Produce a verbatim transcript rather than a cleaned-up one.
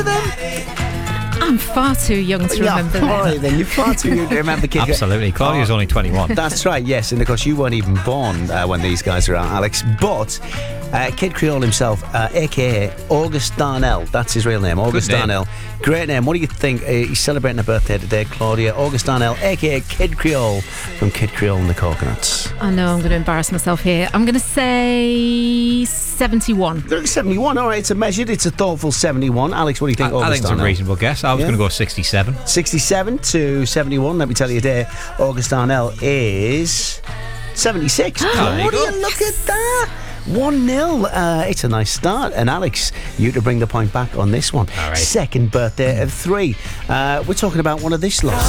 I'm far too young to Yeah, remember all that. right then, you're far too young to remember Kid Creole. Absolutely. Claudia's Oh. only twenty-one. That's right, yes, and of course you weren't even born uh, when these guys were out, Alex. But uh, Kid Creole himself, uh, aka August Darnell, that's his real name, August Good name. Darnell. Great name. What do you think? Uh, he's celebrating a birthday today, Claudia. August Darnell, aka Kid Creole from Kid Creole and the Coconuts. I know I'm going to embarrass myself here. I'm going to say seventy-one. seventy-one, all right, it's a measured, it's a thoughtful seventy-one. Alex, what do you think? I, I August think it's a Darnell? reasonable guess. I was Yeah. going to go sixty-seven. sixty-seven to seventy-one. Let me tell you today, August Darnell is seventy-six. There you What do go. you look at that? one nil. Uh, it's a nice start. And Alex, you to bring the point back on this one. All right. Second birthday of three. Uh, we're talking about one of this lots.